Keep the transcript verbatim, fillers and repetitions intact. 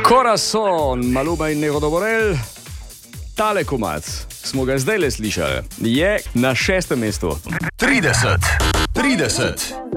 Corazon, Maluma in Nero Doborel, tale komad, smo ga zdaj le slišali, je na šestem mestu. trideset, trideset.